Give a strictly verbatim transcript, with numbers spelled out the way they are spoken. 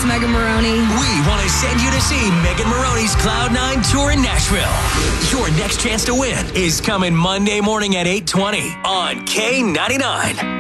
it's Megan Maroney. We want to send you to see Megan Maroney's Cloud nine Tour in Nashville. Your next chance to win is coming Monday morning at eight twenty on K ninety-nine.